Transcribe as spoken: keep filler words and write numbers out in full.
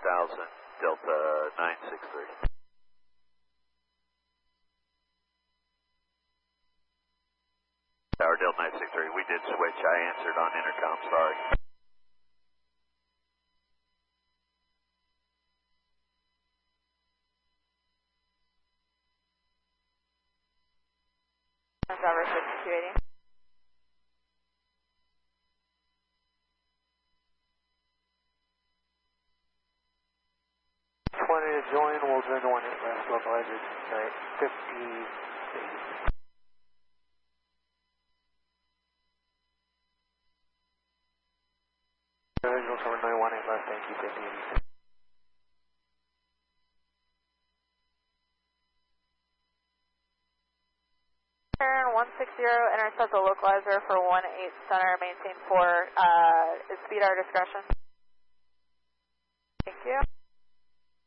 thousand, Delta nine six three. Tower Delta nine six three, we did switch. I answered on intercom, sorry. Tower six two eighty. twenty to join, we'll join one eight left, localizers, alright, fifty-eight. Visual cover nine one eight left, thank you, fifty-eight. Turn one six zero, intercept the localizer for one eight center, maintain four, uh, is speed our discretion. Thank you.